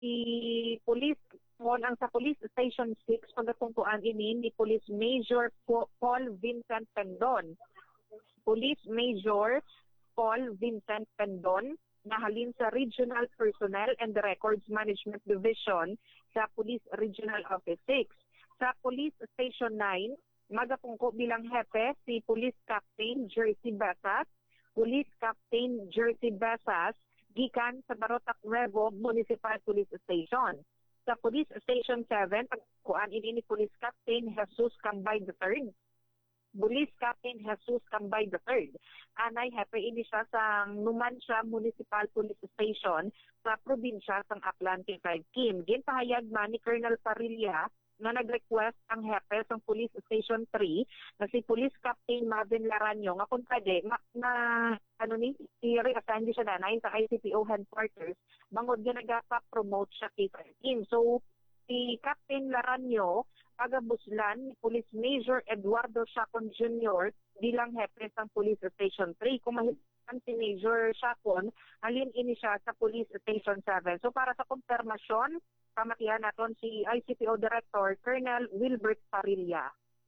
police mon ang sa Police Station 6 pagkatungkuan ini ni Police Major Paul Vincent Pendon. Police Major Paul Vincent Pendon nahalin sa Regional Personnel and Records Management Division sa Police Regional Office 6. Sa Police Station 9, magapungko bilang hepe si Police Captain Jersey Basas, Police Captain Jersey Basas, gikan sa Barotac Nuevo Municipal Police Station. Sa Police Station 7, pagkuan ini ni Police Captain Jesus Cambay III. Police Captain Jesus Cambay III. Anay hepe ini siya sa Numancia Municipal Police Station sa probinsya ng Aplante 5 Kim. Ginpahayag man ni Colonel Parilla na nag-request ang hepe sa Police Station 3 na si Police Captain Marvin Laranyo nga kung pwede i-reassign siya na sa ICPO headquarters bangod nga nagapa-promote siya kay Team. So si Captain Laranyo pagabuslan ni Police Major Eduardo Chacon Jr. bilang hepe sa Police Station 3. Kung mahitan si Major Chacon, halin ini siya sa Police Station 7. So para sa konfirmasyon, pamatihan naton si ICPO Director Colonel Wilbert Parilla.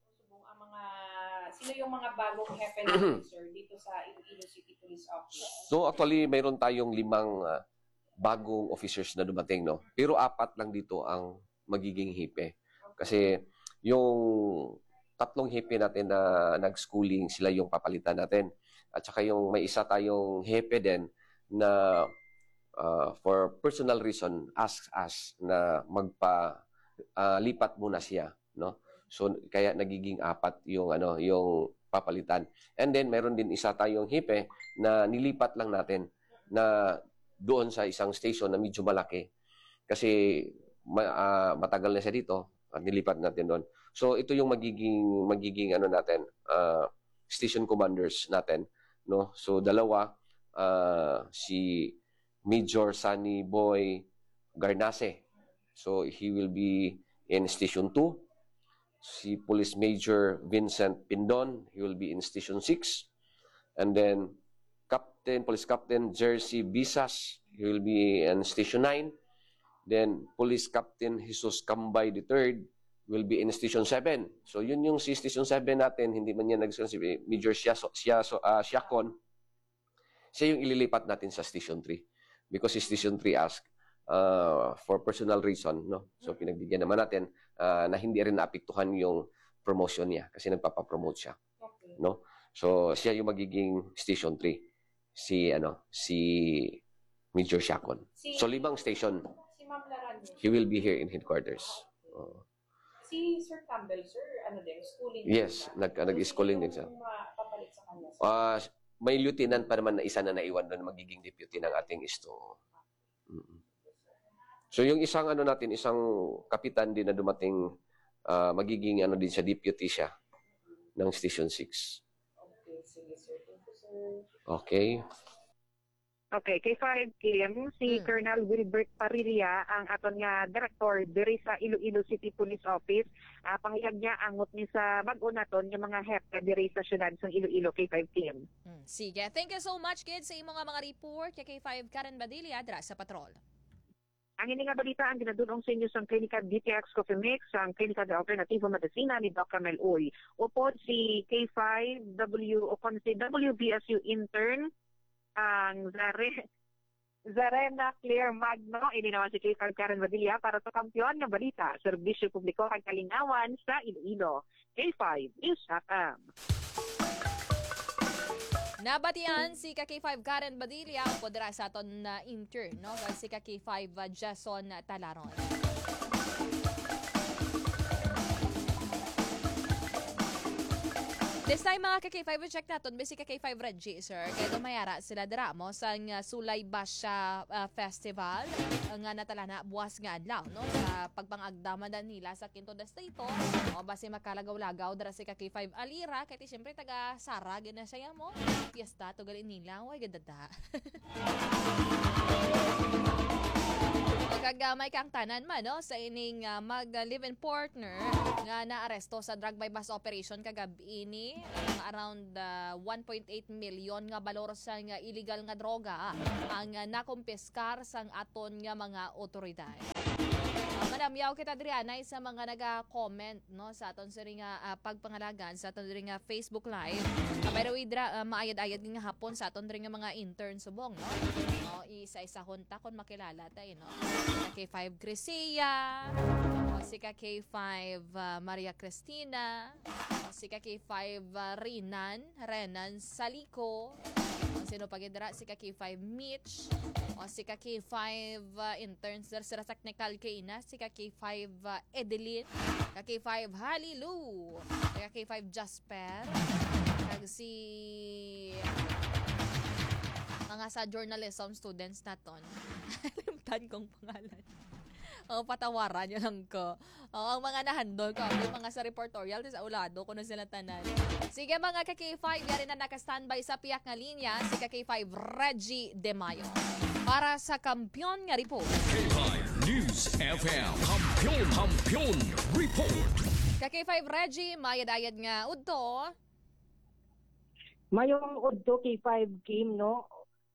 Sino yung mga bagong hepe natin, sir, dito sa Iloilo City Police Office? So actually, mayroon tayong 5 bagong officers na dumating, no? Pero 4 lang dito ang magiging hepe. Kasi yung 3 hepe natin na nag-schooling, sila yung papalitan natin. At saka yung may isa tayong hepe din na for personal reason asks us na lipat muna siya, no? So kaya nagiging 4 yung papalitan. And then meron din isa tayong hepe na nilipat lang natin na doon sa isang station na medyo malaki kasi matagal na siya dito, nilipat natin doon. So ito yung magiging natin, station commanders natin, no? So dalawa, si Major Sunny Boy Garnase. So he will be in Station 2. Si Police Major Vincent Pindon, he will be in Station 6. And then Police Captain Jersey Bisas, he will be in Station 9. Then Police Captain Jesus Cambay III will be in Station 7. So yun yung si Station 7 natin, hindi man yan si Major Siakon. Siya yung ililipat natin sa Station 3. Because si Station 3 asked for personal reason, no? So pinagbigyan naman natin na hindi rin naapektuhan yung promotion niya kasi nagpapa-promote siya, no? So siya yung magiging Station 3, si Major Siakon. So 5 station. Si Ma'am Laranyo. He will be here in headquarters. Si Sir Campbell, sir, schooling? Yes, nag-schooling din siya. Papalit sa kanya, sir? May lieutenant pa naman na isa na naiwan doon magiging deputy ng ating isto. So yung isang isang kapitan din na dumating, magiging din siya, deputy siya ng Station 6. Okay, sige sir. Thank you, sir. Okay. Okay, kay 5 Kim, si Colonel Wilbert Parilla ang aton nga director diri sa Iloilo City Police Office. Panghiyag niya angot ni sa bag-o naton yung mga hepe diri sa syudad sa Iloilo kay 5 Kim. Sige, thank you so much kid sa imong mga report kay 5 Karen Badilla dra sa patrol. Ang ini nga balita ang ginadulong sa inyo sa Klinika DTX Coffee Mix, ang Klinika de Alternativo Medicina ni Dr. Mel Uy. Upod si K5W o si WBSU intern ang Zarena Claire Magno, ini naman si K5 Karen Badilla para sa kampiyon ng balita, serbisyo publiko kay Kalingawan sa Iloilo. K5 News FM. Nabatian si K5 Karen Badilla podra sa aton na intern, no? Si K5 Jason Talaron. This time mga K5, check natin basi K5 Reggie, sir. Kaya dumayara sila dramo sa Sulay Basha Festival nga natala na buwas nga adlaw, no? Sa pagpangagdamadan nila sa Quinto Distrito. O basi makalagaw-lagaw dara si K5 Alira kaya siyempre taga Sara gina siya mo. Fiesta to galin nila, way gadada. Kagamay kang tanan man no sa ining mag-live-in partner nga naaresto sa drug by bus operation kagabi ini around 1.8 million nga balor sa nga illegal nga droga ang nakumpiskar sang aton nga mga otoridad. Madam yaw kita Adriana sa mga naga-comment no sa aton sa nga pagpangalagan sa aton nga Facebook live. By the way maayad-ayad nga hapon sa aton nga mga intern subong no. No isa-isa hunta kon makilala tayo no. Si K5 Grecia, si K5 Maria Cristina, si K5 Renan Salico, sino pagidra si K5 Mitch, o si K5 interns sa technical kaina, si K5 Edeline, K5 Halilu, K5 Jasper, kag si mga sa journalism students naton. Alimtan kong pangalan. Patawaran yun lang ko. Ang mga nahandol ko, yung mga sa reportorial, sa ulado ko na sila tanan. Sige mga K5, yari na naka-standby sa piyak nga linya, si K5 Reggie De Mayo. Para sa Kampiyon nga report. K5 News FM, Kampiyon Report. K5 Reggie, mayad-ayad nga udto. Mayong udto K5 game no.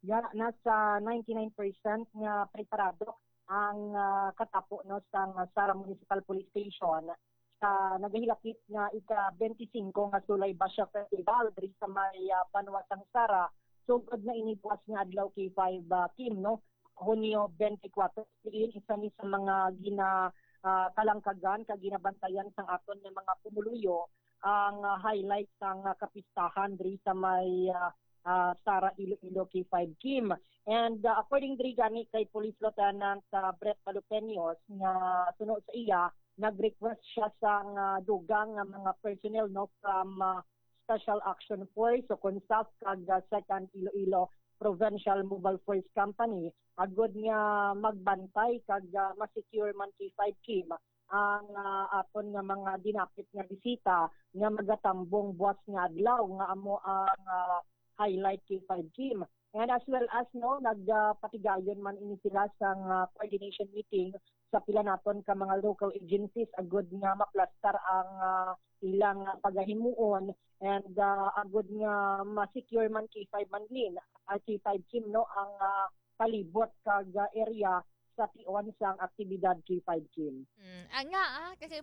Nasa 99% nga preparado ang katapo no sa Sara Municipal Police Station sa nagahilapit nga ika-25 nga Sulay Basya Festival diri sa may Banwasang Sara. Sugod na inibuas nga adlaw K5 team no Hunyo 24 isa ni sa mga kalangkagan kag ginabantayan sang aton ng mga pumuluyo ang highlight sang kapistahan diri sa may Sara Iloilo K5 Kim. And according diri gani kay Police Lieutenant Brett Palupeños nga sunod sa iya, nag-request siya sa dugang nga mga personnel no from Special Action Force o consult kag Second Iloilo Provincial Mobile Force Company agud nga magbantay kag ma-secure man K5 Kim ang aton nga mga dinapit nga bisita nga magatambong buwas nga adlaw nga amo ang highlight K5 Kim. And as well as no nagpatigayon man ini sila sang coordination meeting sa pila naton ka mga local agencies agud nga maplastar ang ilang pagahimuon and agud nga ma-secure man K5 Manlin K5 Kim no ang palibot kag area sa tion sang aktibidad K5 Kim. Kasi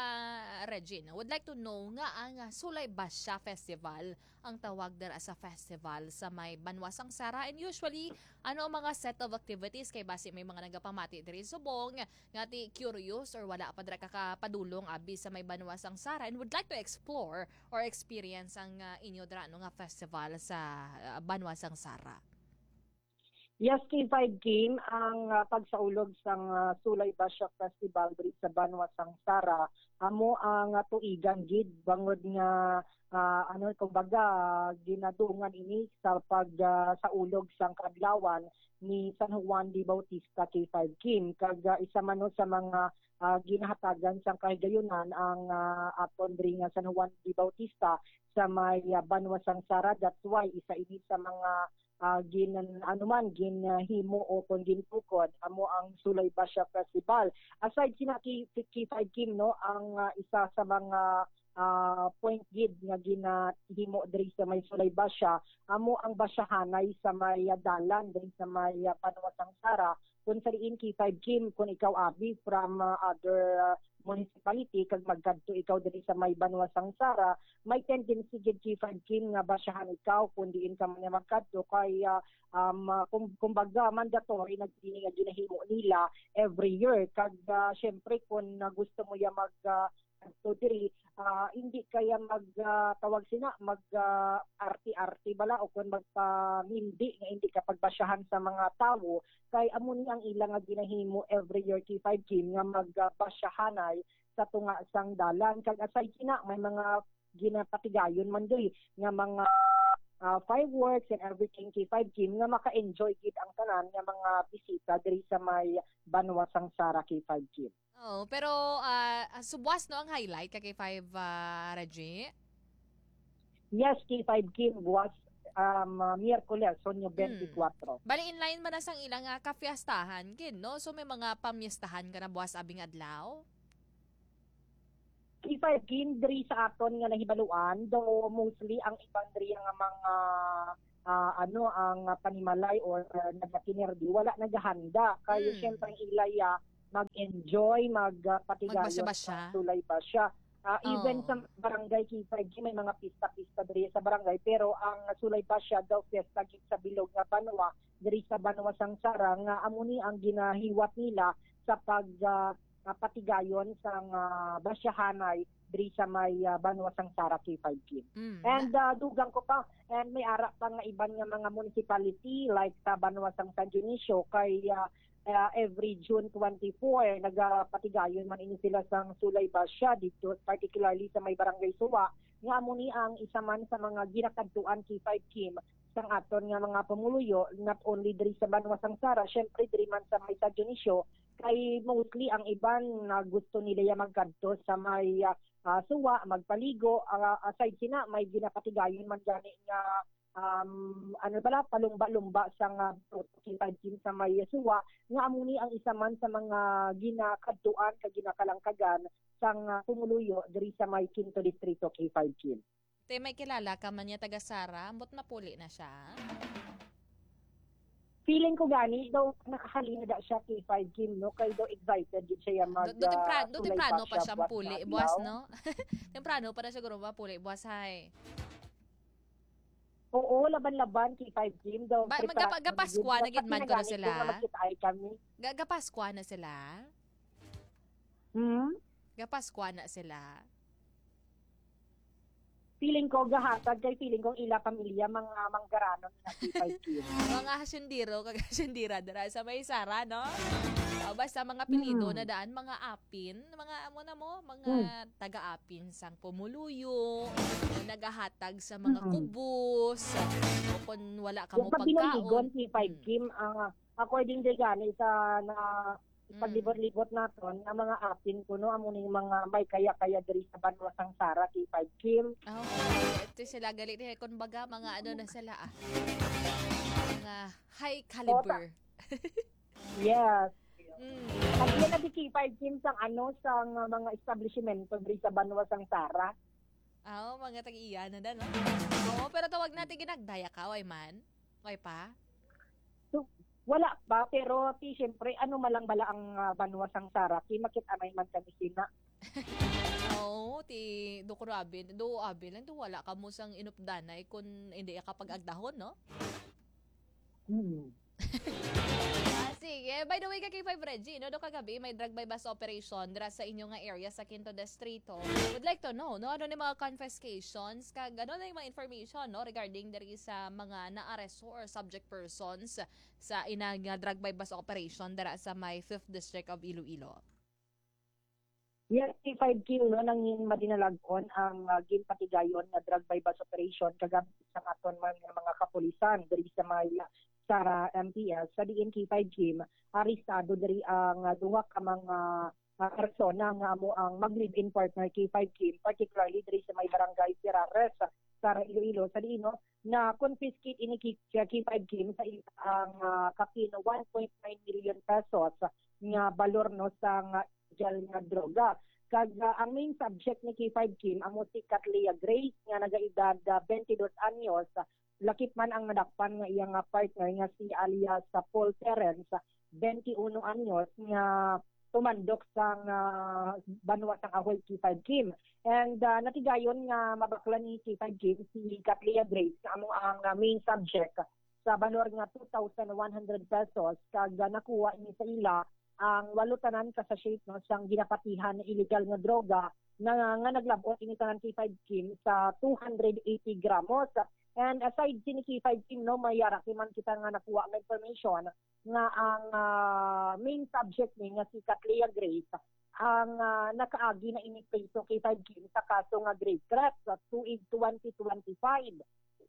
Regina, would like to know nga ang Sulay Basya Festival ang tawag dira sa festival sa may Banwasang Sara, and usually ano ang mga set of activities kay base may mga nagapamati diri subong nga ti curious or wala pa dira kakapadulong abi sa may Banwasang Sara and would like to explore or experience ang inyo dira nga festival sa Banwasang Sara. Yes, K5 Game ang pagsaulog sang Sulay Basya Festival diri sa Banwasang Sara. Amo ang tuigan gid bangod nga kumbaga ginadungan ini sa pagsaulog sang kadlawan ni San Juan de Bautista K5 Game kag isa man sa mga ginahatagan sang kahigayunan ang aton diri nga San Juan de Bautista sa may Banwasang Sara. That's why isa ini sa mga ginhimo o kung gintukod amo ang Sulay Basya Festival. Aside sina K5 Kim no ang isa sa mga point gid nga ginahimo diri sa may Sulay Basya amo ang basyahanay sa may dalan diri sa may Banwasang Sara. Kung sa diin K5 Kim kung ikaw abi from other municipality kag magkadto ikaw diri sa may Banwasang Sara, may tendency gid K5 Kim nga basyahan ikaw kung diin ka man magkadto kay kumbaga mandatory nagdini nga ginahimo nila every year kag syempre kung gusto mo ya diri hindi kaya tawag sina arti-arti bala o kung magpamindi nga hindi ka pagbasyahan sa mga tawo kay amo ni ang ilang nga ginahimo every year K5 Kim nga magbasyahanay sa tunga sang dalan kag aside sina may mga ginapatigayon man diri nga mga fireworks and everything K5 Kim nga maka-enjoy gid ang tanan nga mga bisita diri sa may Banwasang Sara K5 Kim. Oh, pero subwas no ang highlight kay 5 Reggie. Yes, K5 Kim was Miyerkules, Hunyo 24. Bali inline man na sang ilang kafiestahan kin, no? So may mga pamiestahan ka na buwas abing adlaw. K5 Kim diri sa aton nga nahibaluan, though mostly ang ibang diri nga mga ang panimalay or nagakinerdi wala naghahanda kaya syempre ang ilay mag-enjoy, magpatigayon Magbasya-basya. sa sulay basya. Even sa barangay K5 may mga pista-pista diri sa barangay, pero ang sulay basya daw fiesta gid sa bilog nga Banwa diri sa Banwa Sangsara nga amo ni ang ginahiwat nila sa patigayon sa basyahanay diri sa may Banwa Sangsara K5 Kim. And dugang ko pa, and may ara pa nga iban nga mga municipality like sa Banwa Sang San Dionisio kay every June 24 nagapatigayon man ini sila sang sulay basya dito, particularly sa may barangay Suwa nga amo ni ang isa man sa mga ginakadtuan K5 Kim sang aton nga mga pamuluyo, not only diri sa Banwa Sangsara, syempre diri man sa may San Dionisio, kay mostly ang iban na gusto nila magkadto sa may Suwa, magpaligo. Aside sina may ginapatigayon man gani nga palumba-lumba sang K5 Kim sa may Suwa nga amo ni ang isa man sa mga ginakadtuan kag ginakalangkagan sang pumuluyo diri sa may Quinto Distrito K5 Kim. Te may kilala ka man niya taga Sara, ambot na puli na siya. Feeling ko gani daw nakahalina da siya K5 Kim, no, kay daw excited gid siya mag Do temprano pa siya puli buwas, no? Temprano pa na siguro ba puli buwas hay. Oo, laban-laban K5 Kim daw. Magapaskwa na gid man ko na sila. Kami. Gagapaskwa na sila. Gapaskwa na sila. Feeling ko gahatag kay feeling ko ila pamilya mga manggaranon na K5 Kim. Mga hasyendiro kag hasyendira dira sa may Sara, no? Basta mga pinido na daan, mga apin, mga amo na mo, mga taga-apin sang pumuluyo, nagahatag sa mga kubos, o kung wala ka mo pagkaon. K5 Kim, according to gani sa na paglibot-libot naton ang mga apin kuno amo ning mga may kaya-kaya diri sa Banwa Sangsara K5 Kim. Ito sila galit kon baga mga ano na sila mga high caliber. Yes. At yan na di K5 Kim sang sang mga establishmento diri sa Banwa Sangsara. Mga tag-iya na no. Pero tawag natin ginagdaya ka way man. Way pa. Wala pa, pero siyempre, malang bala ang Banwa Sangsara, makit-anay man kami sina. Do abin lang, wala ka mo sang inupdanay kung hindi ka pag-agdahon, no? Sige. By the way, K5 Reggie, do kagabi may drug by bus operation dira sa inyo nga area sa Quinto Distrito. Would like to know, no? Ano ni mga confiscations, kag ano na yung mga information, no? Regarding diri sa mga na-arresto or subject persons sa inang drug by bus operation dira sa may 5th District of Iloilo. Yes, K5 Kim, no? Nang madinalagon ang ginpatigayon na drug by bus operation kagabi sa aton mga kapulisan diri sa may Sara MPS sa diin K5 Kim, arestado diri ang duha ka mga persona nga amo ang mag-live-in partner K5 Kim, particularly diri sa may barangay Pirares, Sara Iloilo, sa diin na confiscate ini K5 Kim sa ang kapino 1.9 million pesos nga balor no sa nga droga. Kag ang main subject ni K5 Kim amo si Catlia Grace nga nagaedad 22 anyos. Lakip man ang nadakpan nga iyang partner nga si alias sa Paul Terence, 21 anyos nga tumandok sa Banwa Sang Ahoy K5 Kim. And natigayon nga mabakla ni K5 Kim si Catlia Grace amo ang main subject sa balor nga 2,100 pesos kag nakuha ni sa ila ang walutanan ka sa shape no sang ginapatihan na illegal nga droga nga naglabot ini tanan K5 Kim sa 280 gramos. And aside si K5 Kim, no, mayara man kita nga nakuha ng information nga ang main subject ni nga si Catlia Grace ang nakaagi na inipreso K5 Kim sa kaso nga grave theft sa 2025.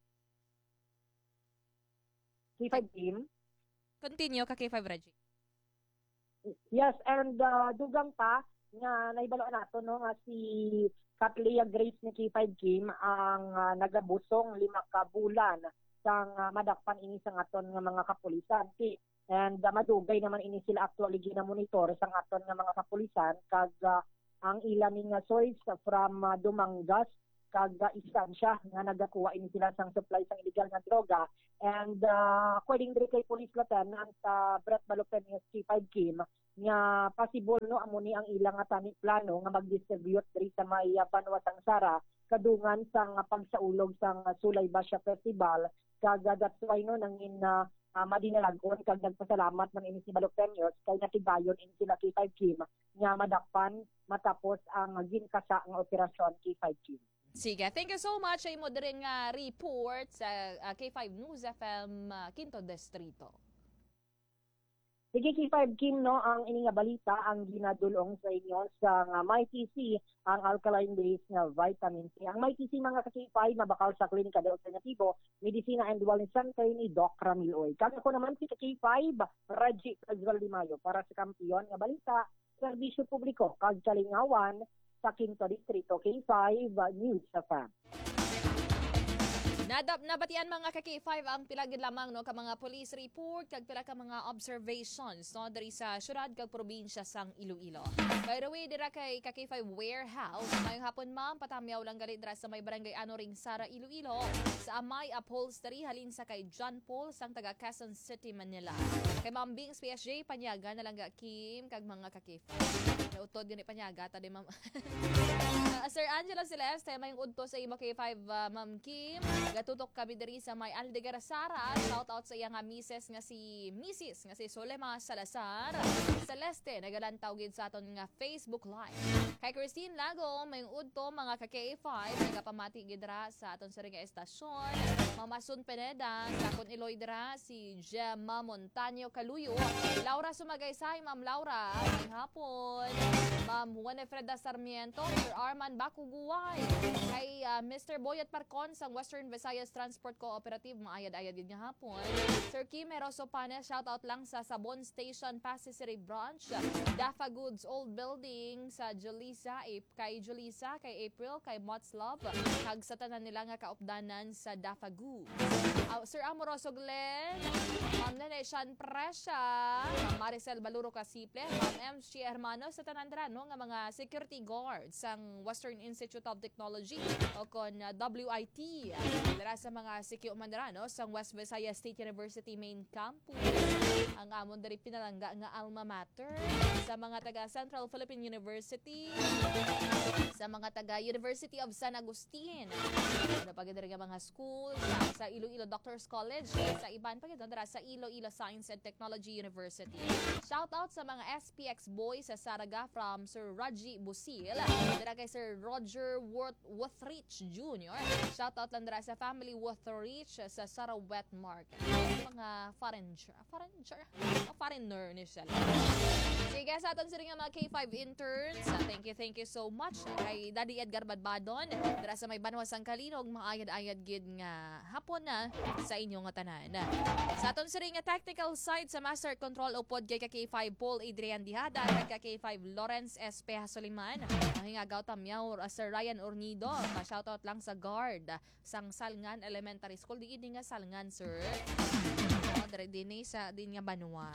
K5 Kim? Continue ka K5 Reggie. Yes, and dugang pa nga naibalo nato no nga si Catlia Grace ni K5 Kim ang nagabusong 5 ka bulan sang madakpan ini sang aton nga mga kapulisan. And madugay naman ini sila actually ginamonitor sang aton nga mga kapulisan kag ang ilan nga source from Dumangas kag istansya nga nagakuha ini sila sang supply sang illegal nga droga. And according diri kay Police Lieutenant Brett Balopen SC5 Kim nga possible no amo ni ang ilang nga tani plano nga mag-distribute diri sa may Banwa sang Sara kadungan sang pagsaulog sang Sulay Basya Festival kag that's why no nangin madinalagon kag nagpasalamat man ini si Balopeños kay natigayon ini sila K5 Kim nga madakpan matapos ang ginkasa nga operasyon K5 Kim. Sige, thank you so much ay mo diri nga report sa K5 News FM Quinto Distrito. Sige, K5 Kim, no, ang ini nga balita ang ginadulong sa inyo sa MyTC, ang alkaline base nga vitamin C. Ang MyTC mga ka-K5 mabakal sa klinika de alternatibo, medisina and wellness center ni Doc Ramil Oy. Kami ko naman si K5, Raji Casual Di Mayo para sa kampiyon nga balita, serbisyo publiko, kag kalingawan sa Quinto Distrito, K5 News FM. Nabatian mga ka-K5 ang pilagid lamang no ka mga police report kag pila ka mga observations no diri sa syudad kag probinsya sang Iloilo. By the way, dira kay ka-K5 warehouse mayong hapon ma'am patamyaw lang gali dira sa may barangay Anoring Sara Iloilo sa Amay Upholstery halin sa kay John Paul sang taga Quezon City, Manila. Kay Ma'am Bings PSG panyaga na lang ga Kim kag mga ka-K5. Nautod gani panyaga ta di ma'am. Sir Angelo Celeste may udto sa imo K5 Ma'am Kim. Gatutok kami diri sa may Aldegar Sara. Shout out sa iyang Mrs. nga si Solema Salazar. Celeste nagalantaw gid sa aton nga Facebook Live. Kay Christine Lago may udto mga ka-K5 nagapamati gid ra sa aton sa nga estasyon. Mama Sun Pineda sa kon Iloy dira si Gemma Montaño Caluyo. Laura Sumagaysay, Ma'am Laura may hapon. Ma'am Juan Freda Sarmiento, Sir Arman Bakuguay. Kay Mr. Boyet Parcon sa Western Visayas Transport Cooperative, maayad-ayad yun nga hapon. Sir Kim Eroso Panes, shoutout lang sa Sabon Station, Pasig City Branch. Dafa Goods Old Building sa Julissa, kay Julissa, kay April, kay Mots Love. Kag sa tanan nila nga kaupdanan sa Dafa Goods. Sir Amoroso Glenn, Ma'am Nene Sean Presya, Ma'am Maricel Baluro Casiple, Ma'am MC Hermano sa tanandra no nga mga security guards sang Western Institute of Technology o kon WIT. Dara sa mga sikyo mandara no sang West Visayas State University Main Campus. Ang amon diri pinalangga nga alma mater sa mga taga Central Philippine University, sa mga taga University of San Agustin. Ano pa diri nga mga school sa Iloilo Doctors College, sa iban pa gid dara sa Iloilo Science and Technology University. Shout out sa mga SPX boys sa Saraga from Sir Raji Busil, dira kay Sir Roger Wothrich Jr. Shout out lang dira sa family Wothrich sa Sara Wet Market. Mga foreigner ni sila. Sige, sa aton sila nga mga K5 interns, thank you so much kay Daddy Edgar Badbadon dira sa may Banwa sang Kalinog, maayad-ayad gid nga hapon na sa inyong nga tanan. Sa aton sila nga technical side sa Master Control o pod kay K5 Paul Adrian Dihada kay K5 Lawrence S.P. Soliman, ang hingagaw tamyaw Sir Ryan Ornido, pa-shoutout lang sa guard sang Salngan Elementary School. Di nga Salngan, sir. Dire din sa din nga Banwa.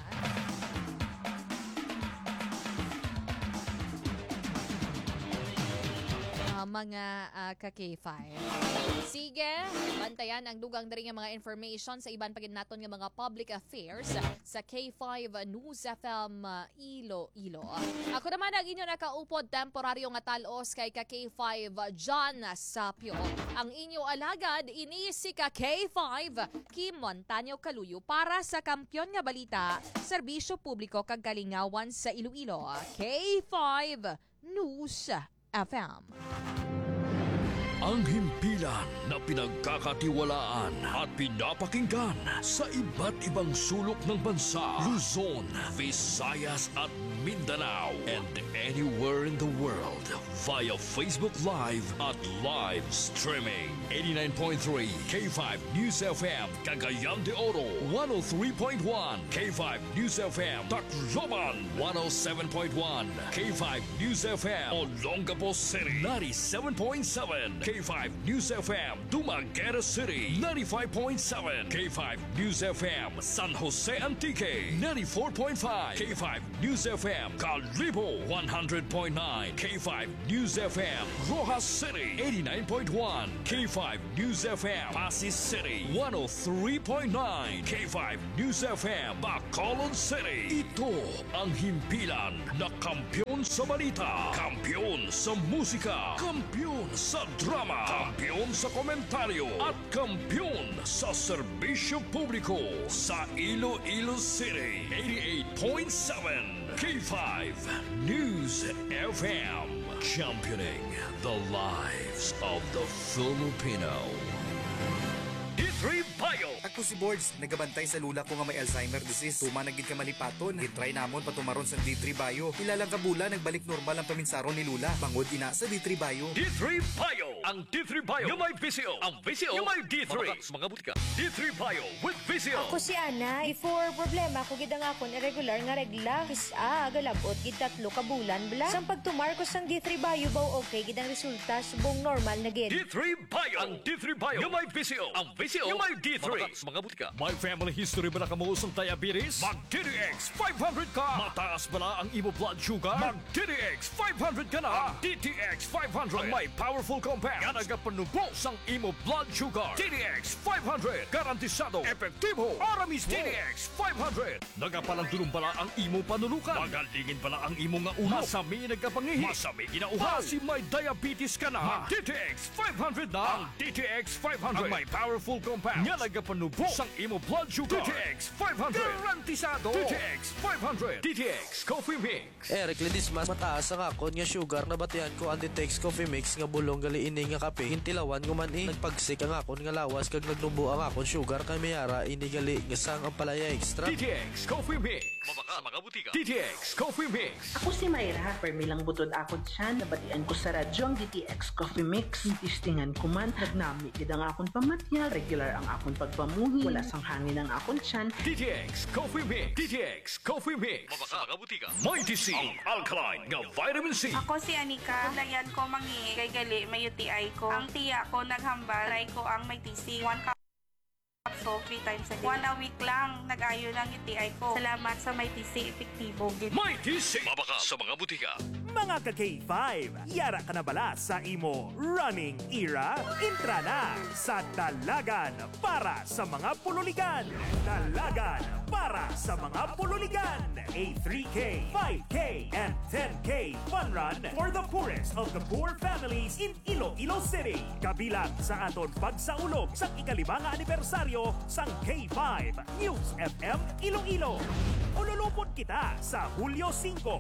Mga ka-K5. Sige, bantayan ang dugang dari nga mga information sa iban pagin naton nga mga public affairs sa K5 News FM Iloilo. Ako naman ang inyo nakaupod temporaryo nga talos kay ka-K5 John Sapio. Ang inyo alagad ini si ka-K5 Kim Montaño Caluyo para sa Kampiyon nga Balita, Serbisyo Publiko kag Kalingawan sa Iloilo. K5 News FM. Ang himpilan na pinagkakatiwalaan at pinapakinggan sa iba't ibang sulok ng bansa, Luzon, Visayas at Mindanao, and anywhere in the world via Facebook Live at live streaming. 89.3 K5 News FM Cagayan de Oro, 103.1 K5 News FM Tacloban, 107.1 K5 News FM Olongapo City, 97.7 K5 K5 News FM, Dumaguete City, 95.7. K5 News FM, San Jose Antique, 94.5. K5 News FM, Calibo, 100.9. K5 News FM, Rojas City, 89.1. K5 News FM, Pasig City, 103.9. K5 News FM, Bacolod City. Ito ang himpilan na kampyon sa balita, kampyon sa musika, kampyon sa drama, kampyon sa komentaryo, at kampyon sa serbisyo publiko sa Iloilo City. 88.7 K5 News FM, championing the lives of the Filipino. D3 Bio. Ako si Boards, nagabantay sa lula ko nga may Alzheimer disease. Tuma nagid ka malipaton. Gitry namon patumaron sa D3 Bio. Ilalang kabula nagbalik normal ang paminsaron ni Lula. Bangod ina sa D3 Bio. D3 Bio. Ang D3 Bio yung may VCO. Ang VCO yung may D3. Mga butika. D3 Bio with VCO. Ako si Ana. Before problema ko gid ang akon irregular nga regla. Kisa galabot gid 3 ka bulan bla. Sang pagtumar ko sang D3 Bio baw okay gid ang resulta subong normal na gid. D3 Bio. Ang D3 Bio yung may VCO. Ang VCO yung may D3. Mga butika. May family history ba na kamuusong diabetes? Mag DDX 500 ka. Mataas ba na ang imo blood sugar? Mag DDX 500 ka na. DTX 500 ang may powerful compound nga nagapanubos ang imo blood sugar. DDX 500 garantisado epektibo para mismo. DDX 500 nagapalandulong bala ang imo panulukan. Magalingin bala ang imo nga ulo. Masami nagkapangihi. Masami ginauhaw. Si may diabetes ka na. Mag DTX 500 na. Ang DTX 500 ang may powerful compound nga nagapanubos ang imo blood sugar. DTX 500 garantisado. DTX 500 DTX Coffee Mix. Eric Ledismas, mataas ang akon nga sugar na batian ko ang DTX Coffee Mix nga bulong gali ini nga kape. Hintilawan ko man nagpagsik ang akon nga lawas kag nagnubo ang akon sugar kay mayara ini gali nga sang ang palaya extra. DTX Coffee Mix. Mabaka mga butika. DTX Coffee Mix. Ako si Mayra, permilang butod akon siya, nabatian ko sa radyo ang DTX Coffee Mix. Tistingan ko man, nagnami gid ang akon pamatya, regular ang akon pagpamuhi, wala sang hangin ang akon tiyan. DTX Coffee Mix. DTX Coffee Mix. Mabaka mga butika. Mighty C. Ang alkaline nga vitamin C. Ako si Anika, lagyan ko mangi, kay gali may UTI ko. Ang tiya ko naghambal, try ko ang may TC, 1 cup. So, 3 times a day. 1 a week lang, nag-ayo ng UTI ko. Salamat sa may TC, epektibo. May TC. Mabaka sa mga butika. Mga ka-K5, yara ka na bala sa imo running era? Intra na sa Dalagan para sa mga pululigan. Dalagan para sa mga pululigan. A 3K, 5K, and 10K fun run for the poorest of the poor families in Iloilo City. Kabilang sa aton pagsaulog sa ika-5 anibersaryo sang K5 News FM Iloilo. Ululupot kita sa Hulyo 5,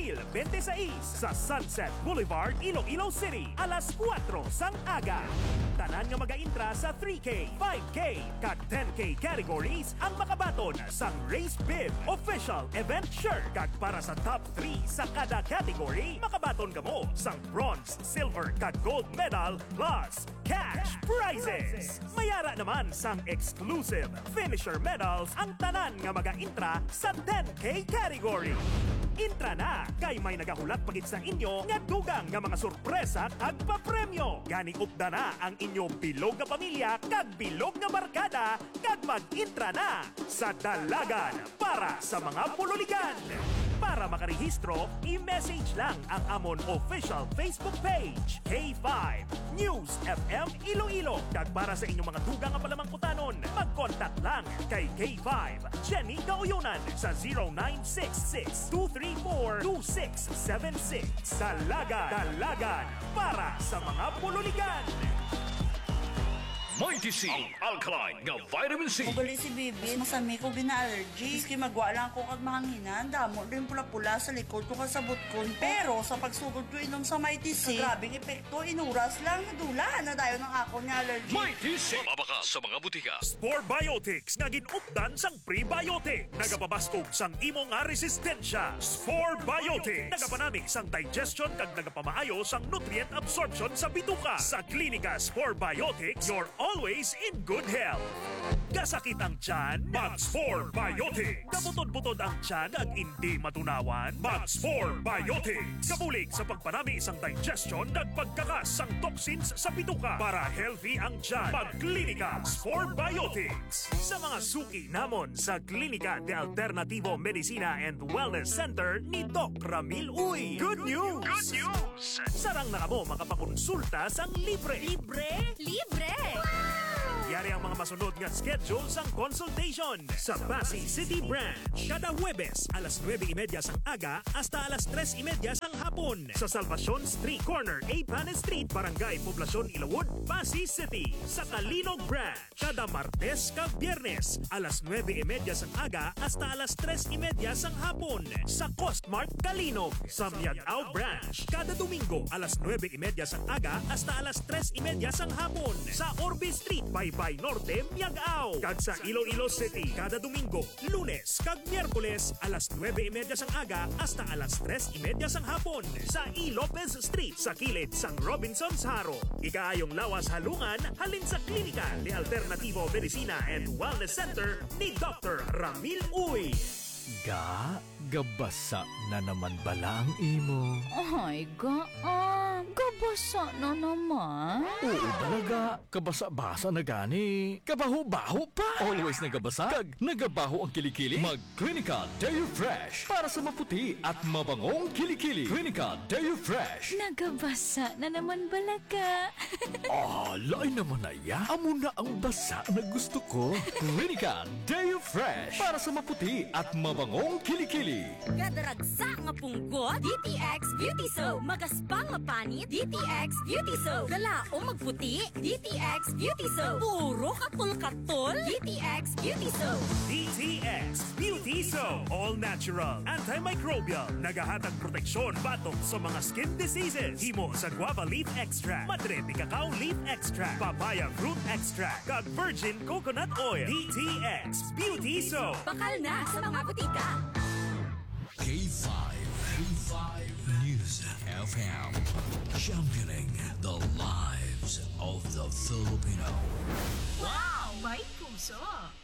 2026 sa Sunset Boulevard, Iloilo City, alas 4 sang aga. Tanan nga mag-intra sa 3K, 5K, kag 10K categories ang makabaton sang Race Bib Official Event Shirt. Kag para sa top 3 sa kada category, makabaton ka mo sang bronze, silver, kag gold medal plus cash prizes. Mayara naman sang exclusive finisher medals ang tanan nga mag-intra sa 10K category. Intra na kay may nagahulat pagit sa inyo nga dugang nga mga sorpresa kag papremyo. Gani upda na ang inyong bilog nga pamilya kag bilog nga barkada kag mag-intra na sa Dalagan para sa mga pululigan. Para makarehistro, i-message lang ang amon official Facebook page, K5 News FM Iloilo. Kag para sa inyong mga dugang nga palamangkutanon, mag-contact lang kay K5 Jenny Gaoyonan sa 0966-234-2676. Dalagan para sa mga pululigan. Mighty C. Ang alkaline nga vitamin C. Magali si Bibi, masami ko gina-allergy. Iski magwa lang ko kag mahanginan. Damo din pula-pula sa likod ko kasabot ko. Pero sa pagsugod ko inom sa Mighty C, grabing epekto, inuras lang, nadula na dayo ng ako ni allergy. Mighty C. Mabaka sa mga butika. Spore Biotics nga ginupdan sang prebiotic. Nagapabaskog sang imo nga resistensya. Spore Biotics. Nagapanamig sang digestion kag nagapamaayo sang nutrient absorption sa bituka. Sa klinika Spore Biotics, your always in good health. Kasakit ang tiyan, Max 4 Biotics. Kabutod-butod ang tiyan ag hindi matunawan, Max 4 Biotics. Kabulig sa pagpanami isang digestion ag pagkakas ang toxins sa bituka para healthy ang tiyan. Mag-Clinica 4 Biotics. Sa mga suki namon sa Clinica de Alternativo Medicina and Wellness Center ni Doc Ramil Uy. Good news! Good news! Sarang na mo makapakonsulta sang libre. Libre? Libre! Yari ang mga masunod nga schedule sang consultation sa Pasig City Branch. Kada Huwebes, alas 9:30 sang aga hasta alas 3:30 sang hapon. Sa Salvacion Street Corner, A. Panes Street, Barangay Poblacion, Ilawod, Pasig City. Sa Kalinog Branch, kada Martes kag Biyernes, alas 9:30 sang aga hasta alas 3:30 sang hapon. Sa Costmart Kalinog. Sa Miagao Branch, kada Domingo, alas 9:30 sang aga hasta alas 3:30 sang hapon. Sa Orbe Street, Baybay Norte, Miagao. Kag sa Iloilo City, kada Domingo, Lunes kag Miyerkules, alas 9:30 sang aga hasta alas 3:30 sang hapon. Sa E. Lopez Street, sa kilid sang Robinson's Haro. Ikaayong lawas halungan, halin sa Klinika ni Alternativo Medicina and Wellness Center ni Dr. Ramil Uy. Gabasa na naman bala ang imo. Ay, gabasa na naman. Oo talaga, kabasa-basa na gani. Kabaho-baho pa. Always nagabasa, kag nagabaho ang kilikili. Mag-Clinica Deo Fresh para sa maputi at mabangong kilikili. Clinica Deo Fresh. Nagabasa na naman balaga. Lain naman na ya. Amo na ang basa na gusto ko. Clinica Deo Fresh para sa maputi at mabangong kilikili. Kadaragsa nga punggot, DTX Beauty Soap. Magaspang mapanit, DTX Beauty Soap. Galaong magputi, DTX Beauty Soap. Puro katol-katol, DTX Beauty Soap. DTX Beauty Soap. All natural, antimicrobial, nagahatag proteksyon batok sa mga skin diseases. Himo sa guava leaf extract, madre de cacao leaf extract, papaya fruit extract, kag virgin coconut oil. DTX Beauty Soap. Bakal na sa mga butika. K5 News FM, championing the lives of the Filipino. Wow! May puso!